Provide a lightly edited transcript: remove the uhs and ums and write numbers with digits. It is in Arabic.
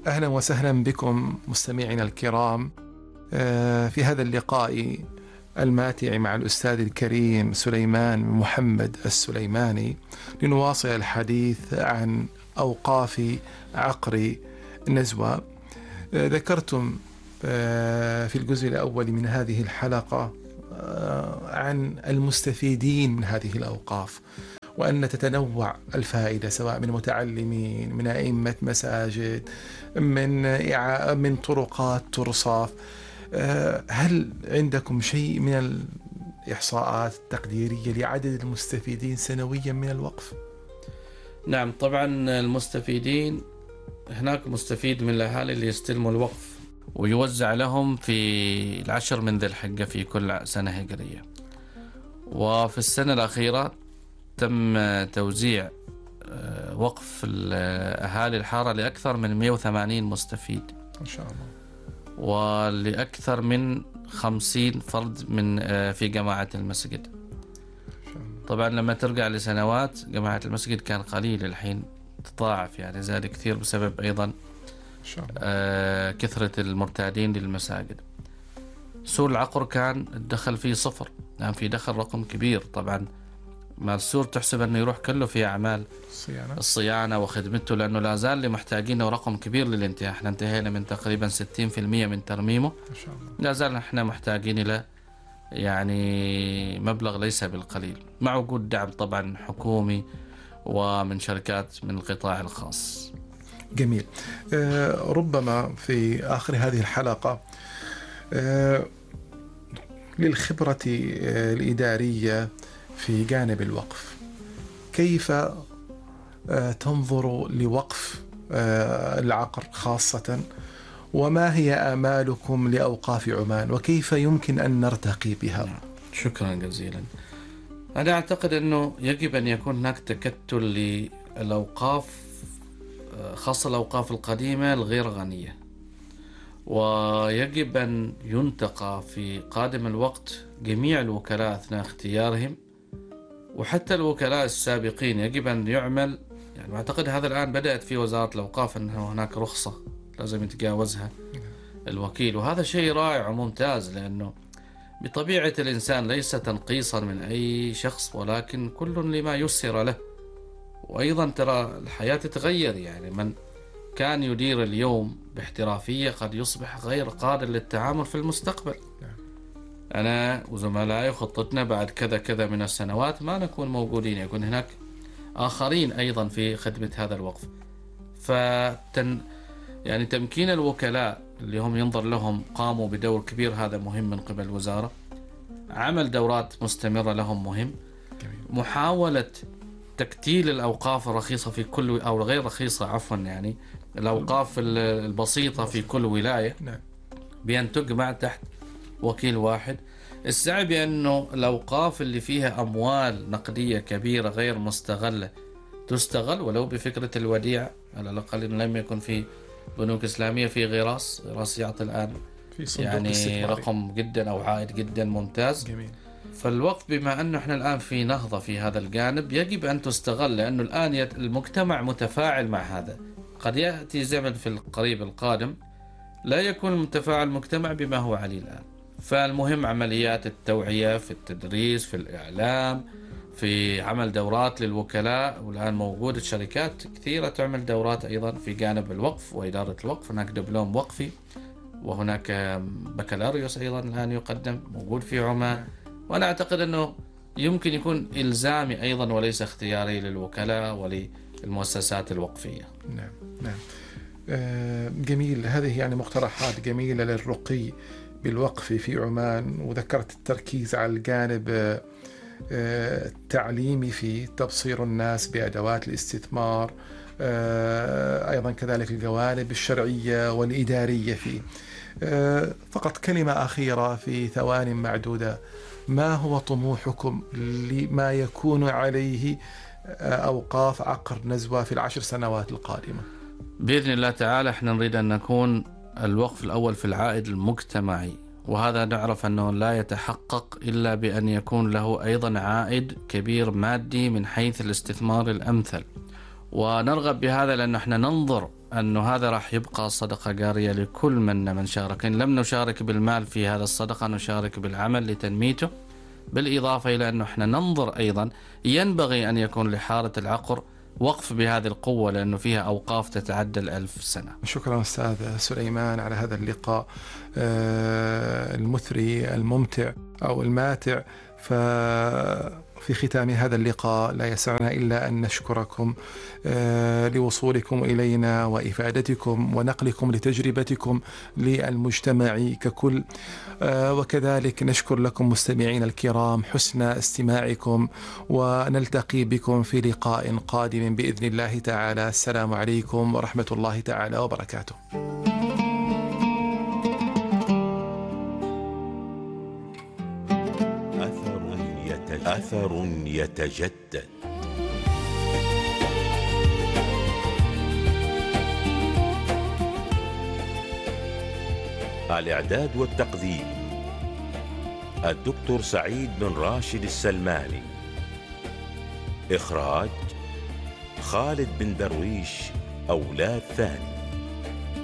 أهلا وسهلا بكم مستمعينا الكرام في هذا اللقاء الماتع مع الأستاذ الكريم سليمان محمد السليماني، لنواصل الحديث عن أوقاف عقر نزوة. ذكرتم في الجزء الأول من هذه الحلقة عن المستفيدين من هذه الأوقاف، وأن تتنوع الفائدة سواء من متعلمين، من أئمة مساجد، من طرقات ترصاف. هل عندكم شيء من الإحصاءات التقديرية لعدد المستفيدين سنويا من الوقف؟ نعم، طبعا المستفيدين هناك مستفيد من الأهالي اللي يستلموا الوقف ويوزع لهم في 10 من ذي الحجة في كل سنة هجرية. وفي السنة الأخيرة تم توزيع وقف أهالي الحارة لأكثر من 180 مستفيد إن شاء الله، ولأكثر من 50 فرد من في جماعة المسجد. طبعا لما ترجع لسنوات جماعة المسجد كان قليل، الحين تضاعف، يعني زاد كثير بسبب أيضا إن شاء الله كثرة المرتادين للمساجد. سور العقر كان الدخل فيه صفر، الآن في دخل رقم كبير. طبعا ما السور تحسب أنه يروح كله في أعمال الصيانة وخدمته، لأنه لا زال محتاجينه رقم كبير للانتهاء. احنا انتهينا من تقريبا 60% من ترميمه، إن شاء الله. لا زال احنا محتاجين له يعني مبلغ ليس بالقليل، مع وجود دعم طبعا حكومي ومن شركات من القطاع الخاص. جميل. ربما في آخر هذه الحلقة للخبرة الإدارية في جانب الوقف، كيف تنظر لوقف العقر خاصة، وما هي آمالكم لأوقاف عمان، وكيف يمكن أن نرتقي بها؟ شكرا جزيلا. أنا أعتقد أنه يجب أن يكون هناك تكتل للأوقاف، خاصة الأوقاف القديمة الغير غنية، ويجب أن ينتقى في قادم الوقت جميع الوكلاء أثناء اختيارهم، وحتى الوكلاء السابقين يجب أن يعمل. يعني أعتقد هذا الآن بدأت في وزارة الأوقاف أنه هناك رخصة لازم يتجاوزها الوكيل، وهذا شيء رائع وممتاز، لأنه بطبيعة الإنسان ليس تنقيصا من أي شخص، ولكن كل لما يسر له. وأيضا ترى الحياة تتغير، يعني من كان يدير اليوم باحترافية قد يصبح غير قادر للتعامل في المستقبل. أنا وزملائي خطتنا بعد كذا كذا من السنوات ما نكون موجودين، يكون هناك آخرين أيضا في خدمة هذا الوقف. يعني تمكين الوكلاء اللي هم ينظر لهم قاموا بدور كبير، هذا مهم من قبل الوزارة. عمل دورات مستمرة لهم مهم. محاولة تكتيل الأوقاف الرخيصة في كل، أو غير رخيصة عفوا، يعني الأوقاف البسيطة في كل ولاية بأن تجمع تحت وكيل واحد. السعي بأنه الأوقاف اللي فيها أموال نقدية كبيرة غير مستغلة تستغل، ولو بفكرة الوديعة على الأقل، إن لم يكن في بنوك إسلامية في غراس يعطي الآن في يعني رقم جدا أو عائد جدا ممتاز. جميل. فالوقف بما أنه إحنا الآن في نهضة في هذا الجانب يجب أن تستغل، لأنه الآن المجتمع متفاعل مع هذا. قد يأتي زمن في القريب القادم لا يكون متفاعل المجتمع بما هو عليه الآن. فالمهم عمليات التوعية في التدريس، في الإعلام، في عمل دورات للوكلاء. والآن موجودة شركات كثيرة تعمل دورات أيضا في جانب الوقف وإدارة الوقف. هناك دبلوم وقفي، وهناك بكالوريوس أيضا الآن يقدم موجود في عمان. وأنا أعتقد أنه يمكن يكون إلزامي أيضا وليس اختياري للوكلاء وللمؤسسات الوقفية. نعم. جميل. هذه يعني مقترحات جميلة للرقي بالوقف في عمان، وذكرت التركيز على الجانب التعليمي في تبصير الناس بأدوات الاستثمار، أيضا كذلك الجوانب الشرعية والإدارية فيه. فقط كلمة أخيرة في ثوان معدودة، ما هو طموحكم لما يكون عليه أوقاف عقر نزوة في 10 سنوات القادمة؟ بإذن الله تعالى احنا نريد أن نكون الوقف الأول في العائد المجتمعي، وهذا نعرف أنه لا يتحقق إلا بأن يكون له أيضا عائد كبير مادي من حيث الاستثمار الأمثل. ونرغب بهذا لأن احنا ننظر أنه هذا راح يبقى صدقة جارية لكل من شارك. إن لم نشارك بالمال في هذا الصدقة نشارك بالعمل لتنميته، بالإضافة إلى أنه إحنا ننظر أيضا ينبغي أن يكون لحارة العقر وقف بهذه القوة، لأنه فيها أوقاف تتعدى 1000 سنة. شكرا أستاذ سليمان على هذا اللقاء المثري الممتع أو الماتع. ففي ختام هذا اللقاء لا يسعنا إلا أن نشكركم لوصولكم إلينا وإفادتكم ونقلكم لتجربتكم للمجتمع ككل، وكذلك نشكر لكم مستمعين الكرام حسن استماعكم، ونلتقي بكم في لقاء قادم بإذن الله تعالى. السلام عليكم ورحمة الله تعالى وبركاته. أثر يتجدد. الإعداد والتقديم الدكتور سعيد بن راشد السلماني. إخراج خالد بن درويش أولاد ثاني.